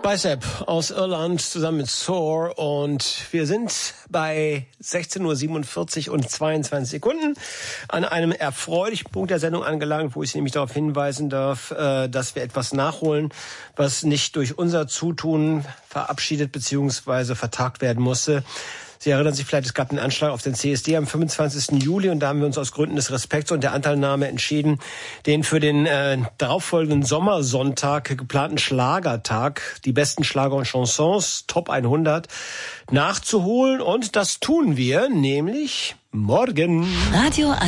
Bicep aus Irland zusammen mit Soar und wir sind bei 16:47 und 22 Sekunden an einem erfreulichen Punkt der Sendung angelangt, wo ich Sie nämlich darauf hinweisen darf, dass wir etwas nachholen, was nicht durch unser Zutun verabschiedet bzw. vertagt werden musste. Sie erinnern sich vielleicht, es gab einen Anschlag auf den CSD am 25. Juli und da haben wir uns aus Gründen des Respekts und der Anteilnahme entschieden, den für den darauffolgenden Sommersonntag geplanten Schlagertag, die besten Schlager und Chansons, Top 100, nachzuholen. Und das tun wir nämlich morgen. Radio 1,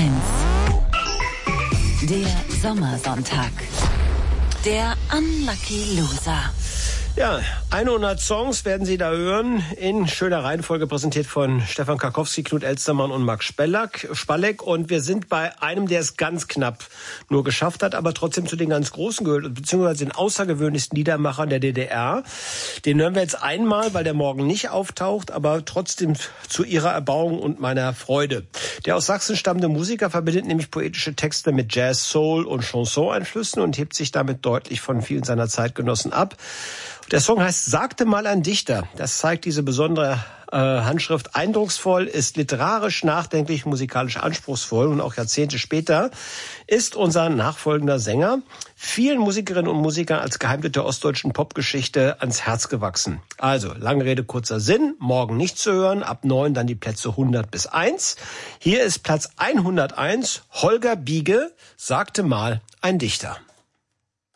der Sommersonntag, der Unlucky Loser. Ja, 100 Songs werden Sie da hören, in schöner Reihenfolge präsentiert von Stefan Karkowski, Knut Elstermann und Max Spalleck. Und wir sind bei einem, der es ganz knapp nur geschafft hat, aber trotzdem zu den ganz Großen gehört, beziehungsweise den außergewöhnlichsten Liedermachern der DDR. Den hören wir jetzt einmal, weil der morgen nicht auftaucht, aber trotzdem zu Ihrer Erbauung und meiner Freude. Der aus Sachsen stammende Musiker verbindet nämlich poetische Texte mit Jazz, Soul und Chanson-Einflüssen und hebt sich damit deutlich von vielen seiner Zeitgenossen ab. Der Song heißt Sagte mal ein Dichter. Das zeigt diese besondere Handschrift eindrucksvoll, ist literarisch nachdenklich, musikalisch anspruchsvoll und auch Jahrzehnte später ist unser nachfolgender Sänger vielen Musikerinnen und Musikern als Geheimtipp der ostdeutschen Popgeschichte ans Herz gewachsen. Also, lange Rede, kurzer Sinn, morgen nicht zu hören, ab 9 dann die Plätze 100 bis 1. Hier ist Platz 101, Holger Biege, Sagte mal ein Dichter.